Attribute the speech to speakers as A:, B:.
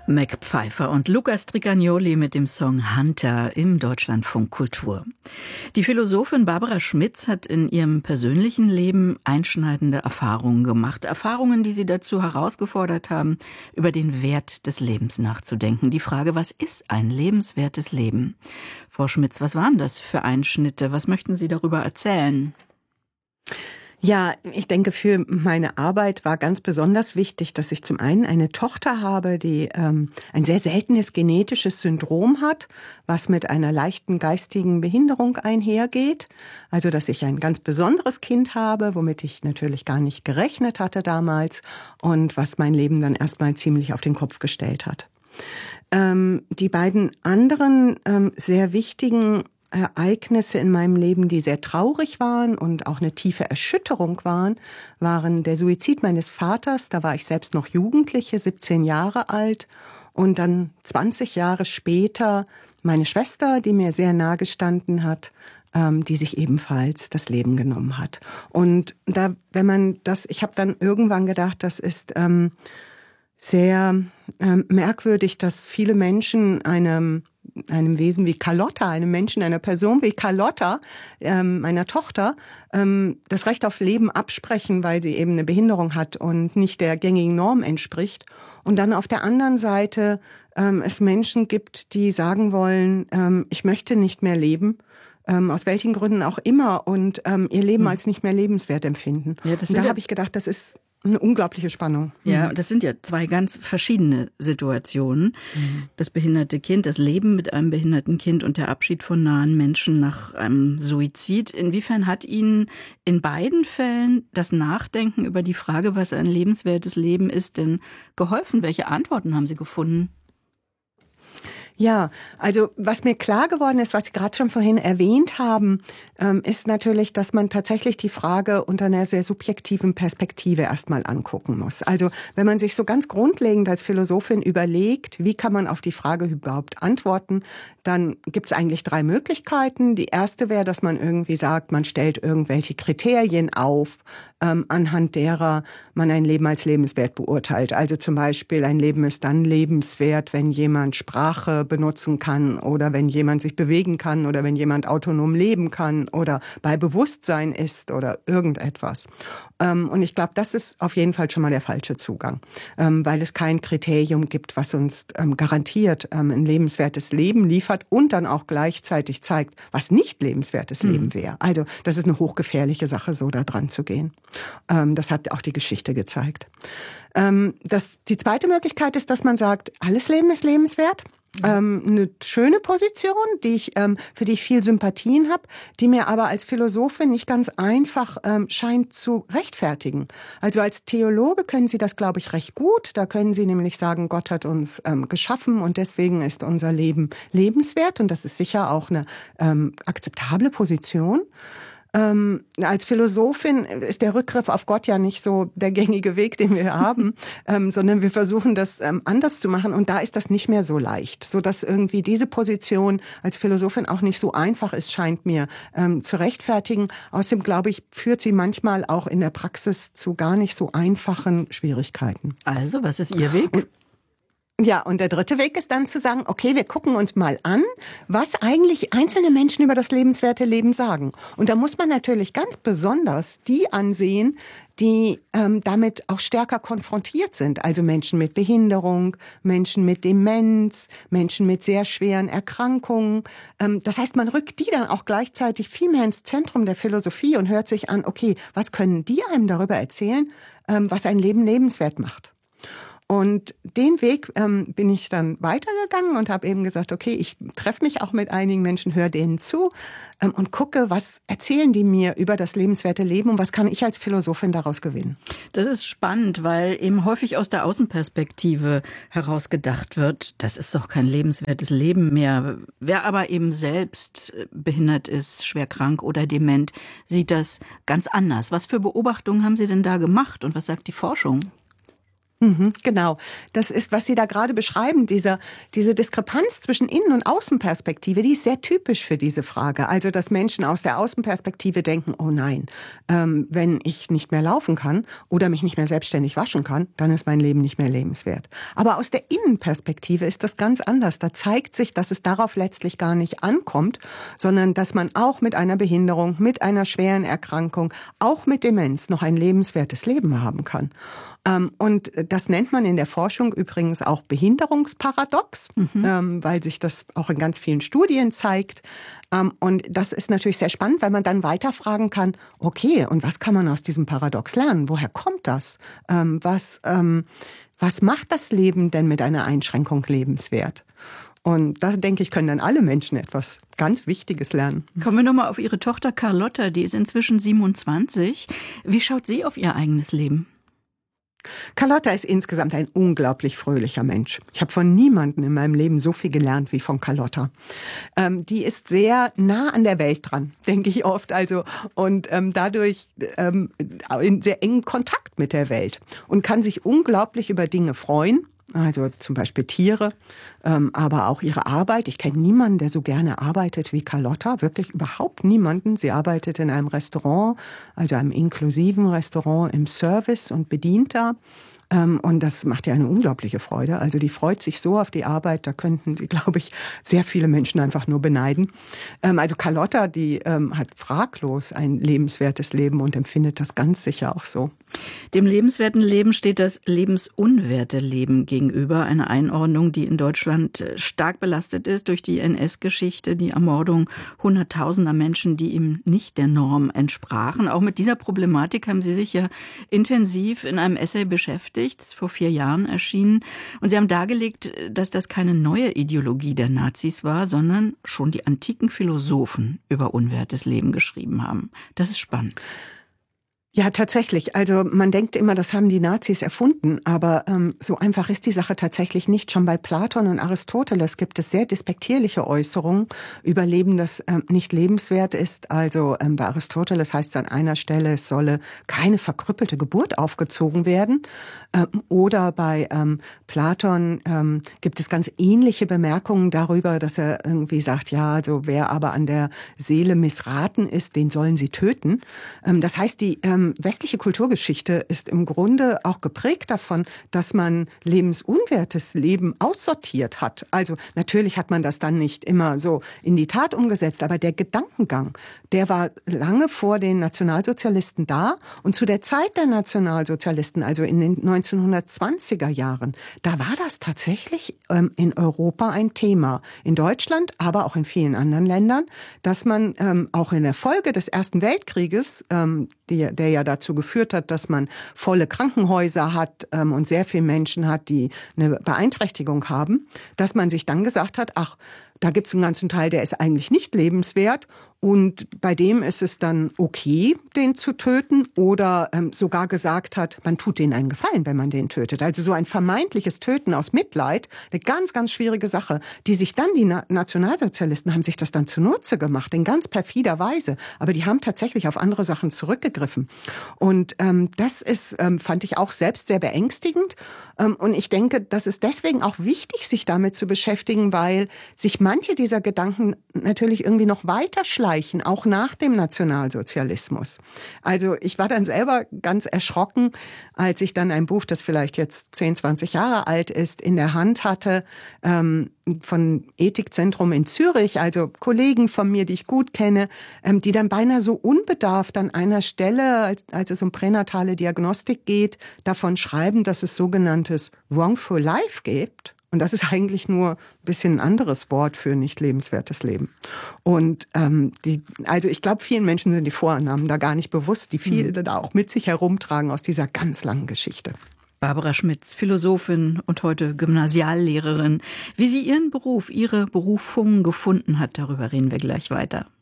A: Mac Pfeiffer und Luca Strigagnoli mit dem Song Hunter im Deutschlandfunk Kultur. Die Philosophin Barbara Schmitz hat in ihrem persönlichen Leben einschneidende Erfahrungen gemacht. Erfahrungen, die sie dazu herausgefordert haben, über den Wert des Lebens nachzudenken. Die Frage, was ist ein lebenswertes Leben? Frau Schmitz, was waren das für Einschnitte? Was möchten Sie darüber erzählen?
B: Ja, ich denke, für meine Arbeit war ganz besonders wichtig, dass ich zum einen eine Tochter habe, die ein sehr seltenes genetisches Syndrom hat, was mit einer leichten geistigen Behinderung einhergeht. Also, dass ich ein ganz besonderes Kind habe, womit ich natürlich gar nicht gerechnet hatte damals und was mein Leben dann erstmal ziemlich auf den Kopf gestellt hat. Die beiden anderen sehr wichtigen Ereignisse in meinem Leben, die sehr traurig waren und auch eine tiefe Erschütterung waren der Suizid meines Vaters. Da war ich selbst noch Jugendliche, 17 Jahre alt. Und dann 20 Jahre später meine Schwester, die mir sehr nahe gestanden hat, die sich ebenfalls das Leben genommen hat. Und da, ich habe dann irgendwann gedacht, das ist sehr merkwürdig, dass viele Menschen einem Wesen wie Carlotta, einer Person wie Carlotta, meiner Tochter, das Recht auf Leben absprechen, weil sie eben eine Behinderung hat und nicht der gängigen Norm entspricht. Und dann auf der anderen Seite es Menschen gibt, die sagen wollen, ich möchte nicht mehr leben, aus welchen Gründen auch immer, und ihr Leben als nicht mehr lebenswert empfinden. Ja, und da habe ich gedacht, das ist eine unglaubliche Spannung.
A: Ja, das sind ja zwei ganz verschiedene Situationen. Das behinderte Kind, das Leben mit einem behinderten Kind und der Abschied von nahen Menschen nach einem Suizid. Inwiefern hat Ihnen in beiden Fällen das Nachdenken über die Frage, was ein lebenswertes Leben ist, denn geholfen? Welche Antworten haben Sie gefunden?
B: Ja, also was mir klar geworden ist, was Sie gerade schon vorhin erwähnt haben, ist natürlich, dass man tatsächlich die Frage unter einer sehr subjektiven Perspektive erstmal angucken muss. Also wenn man sich so ganz grundlegend als Philosophin überlegt, wie kann man auf die Frage überhaupt antworten, dann gibt es eigentlich 3 Möglichkeiten. Die erste wäre, dass man irgendwie sagt, man stellt irgendwelche Kriterien auf, anhand derer man ein Leben als lebenswert beurteilt. Also zum Beispiel, ein Leben ist dann lebenswert, wenn jemand Sprache benutzen kann oder wenn jemand sich bewegen kann oder wenn jemand autonom leben kann oder bei Bewusstsein ist oder irgendetwas. Und ich glaube, das ist auf jeden Fall schon mal der falsche Zugang, weil es kein Kriterium gibt, was uns garantiert ein lebenswertes Leben liefert und dann auch gleichzeitig zeigt, was nicht lebenswertes Leben wäre. Also das ist eine hochgefährliche Sache, so da dran zu gehen. Das hat auch die Geschichte gezeigt. Die zweite Möglichkeit ist, dass man sagt, alles Leben ist lebenswert. Eine schöne Position, für die ich viel Sympathien habe, die mir aber als Philosophin nicht ganz einfach scheint zu rechtfertigen. Also als Theologe können Sie das, glaube ich, recht gut. Da können Sie nämlich sagen, Gott hat uns geschaffen und deswegen ist unser Leben lebenswert. Und das ist sicher auch eine akzeptable Position. Als Philosophin ist der Rückgriff auf Gott ja nicht so der gängige Weg, den wir haben, sondern wir versuchen das anders zu machen, und da ist das nicht mehr so leicht, sodass irgendwie diese Position als Philosophin auch nicht so einfach ist, scheint mir zu rechtfertigen. Außerdem, glaube ich, führt sie manchmal auch in der Praxis zu gar nicht so einfachen Schwierigkeiten.
A: Also, was ist Ihr Weg?
B: Ja, und der dritte Weg ist dann zu sagen, okay, wir gucken uns mal an, was eigentlich einzelne Menschen über das lebenswerte Leben sagen. Und da muss man natürlich ganz besonders die ansehen, die damit auch stärker konfrontiert sind. Also Menschen mit Behinderung, Menschen mit Demenz, Menschen mit sehr schweren Erkrankungen. Das heißt, man rückt die dann auch gleichzeitig viel mehr ins Zentrum der Philosophie und hört sich an, okay, was können die einem darüber erzählen, was ein Leben lebenswert macht? Und den Weg bin ich dann weitergegangen und habe eben gesagt, okay, ich treffe mich auch mit einigen Menschen, höre denen zu und gucke, was erzählen die mir über das lebenswerte Leben und was kann ich als Philosophin daraus gewinnen.
A: Das ist spannend, weil eben häufig aus der Außenperspektive heraus gedacht wird, das ist doch kein lebenswertes Leben mehr. Wer aber eben selbst behindert ist, schwer krank oder dement, sieht das ganz anders. Was für Beobachtungen haben Sie denn da gemacht und was sagt die Forschung?
B: Genau. Das ist, was Sie da gerade beschreiben, diese Diskrepanz zwischen Innen- und Außenperspektive, die ist sehr typisch für diese Frage. Also, dass Menschen aus der Außenperspektive denken, oh nein, wenn ich nicht mehr laufen kann oder mich nicht mehr selbstständig waschen kann, dann ist mein Leben nicht mehr lebenswert. Aber aus der Innenperspektive ist das ganz anders. Da zeigt sich, dass es darauf letztlich gar nicht ankommt, sondern dass man auch mit einer Behinderung, mit einer schweren Erkrankung, auch mit Demenz noch ein lebenswertes Leben haben kann. Und das nennt man in der Forschung übrigens auch Behinderungsparadox, weil sich das auch in ganz vielen Studien zeigt. Und das ist natürlich sehr spannend, weil man dann weiterfragen kann, okay, und was kann man aus diesem Paradox lernen? Woher kommt das? Was macht das Leben denn mit einer Einschränkung lebenswert? Und da, denke ich, können dann alle Menschen etwas ganz Wichtiges lernen.
A: Kommen wir nochmal auf Ihre Tochter Carlotta, die ist inzwischen 27. Wie schaut sie auf ihr eigenes Leben?
B: Carlotta ist insgesamt ein unglaublich fröhlicher Mensch. Ich habe von niemandem in meinem Leben so viel gelernt wie von Carlotta. Die ist sehr nah an der Welt dran, denke ich oft. Also und dadurch in sehr engen Kontakt mit der Welt und kann sich unglaublich über Dinge freuen. Also zum Beispiel Tiere, aber auch ihre Arbeit. Ich kenne niemanden, der so gerne arbeitet wie Carlotta, wirklich überhaupt niemanden. Sie arbeitet in einem Restaurant, also einem inklusiven Restaurant im Service und bedient da. Und das macht ihr eine unglaubliche Freude. Also die freut sich so auf die Arbeit, da könnten sie, glaube ich, sehr viele Menschen einfach nur beneiden. Also Carlotta, die hat fraglos ein lebenswertes Leben und empfindet das ganz sicher auch so.
A: Dem lebenswerten Leben steht das lebensunwerte Leben gegenüber. Eine Einordnung, die in Deutschland stark belastet ist durch die NS-Geschichte, die Ermordung hunderttausender Menschen, die ihm nicht der Norm entsprachen. Auch mit dieser Problematik haben Sie sich ja intensiv in einem Essay beschäftigt. Das ist vor 4 Jahren erschienen. Und Sie haben dargelegt, dass das keine neue Ideologie der Nazis war, sondern schon die antiken Philosophen über unwertes Leben geschrieben haben. Das ist spannend.
B: Ja, tatsächlich. Also man denkt immer, das haben die Nazis erfunden, aber so einfach ist die Sache tatsächlich nicht. Schon bei Platon und Aristoteles gibt es sehr despektierliche Äußerungen über Leben, das nicht lebenswert ist. Also bei Aristoteles heißt es an einer Stelle, es solle keine verkrüppelte Geburt aufgezogen werden. Oder bei Platon gibt es ganz ähnliche Bemerkungen darüber, dass er irgendwie sagt, ja, also wer aber an der Seele missraten ist, den sollen sie töten. Das heißt, die westliche Kulturgeschichte ist im Grunde auch geprägt davon, dass man lebensunwertes Leben aussortiert hat. Also natürlich hat man das dann nicht immer so in die Tat umgesetzt, aber der Gedankengang, der war lange vor den Nationalsozialisten da. Und zu der Zeit der Nationalsozialisten, also in den 1920er Jahren, da war das tatsächlich in Europa ein Thema. In Deutschland, aber auch in vielen anderen Ländern, dass man auch in der Folge des Ersten Weltkrieges, der ja dazu geführt hat, dass man volle Krankenhäuser hat und sehr viele Menschen hat, die eine Beeinträchtigung haben, dass man sich dann gesagt hat, ach, da gibt es einen ganzen Teil, der ist eigentlich nicht lebenswert und bei dem ist es dann okay, den zu töten oder sogar gesagt hat, man tut denen einen Gefallen, wenn man den tötet. Also so ein vermeintliches Töten aus Mitleid, eine ganz, ganz schwierige Sache, die sich dann die Nationalsozialisten haben sich das dann zunutze gemacht, in ganz perfider Weise, aber die haben tatsächlich auf andere Sachen zurückgegriffen. Und das ist, fand ich auch selbst sehr beängstigend und ich denke, das ist deswegen auch wichtig, sich damit zu beschäftigen, weil sich manche dieser Gedanken natürlich irgendwie noch weiter schleichen, auch nach dem Nationalsozialismus. Also ich war dann selber ganz erschrocken, als ich dann ein Buch, das vielleicht jetzt 10, 20 Jahre alt ist, in der Hand hatte, von Ethikzentrum in Zürich, also Kollegen von mir, die ich gut kenne, die dann beinahe so unbedarft an einer Stelle, als es um pränatale Diagnostik geht, davon schreiben, dass es sogenanntes Wrongful Life gibt. Und das ist eigentlich nur ein bisschen ein anderes Wort für nicht lebenswertes Leben. Und also ich glaube, vielen Menschen sind die Vorannahmen da gar nicht bewusst, die viele da auch mit sich herumtragen aus dieser ganz langen Geschichte.
A: Barbara Schmitz, Philosophin und heute Gymnasiallehrerin. Wie sie ihren Beruf, ihre Berufung gefunden hat, darüber reden wir gleich weiter.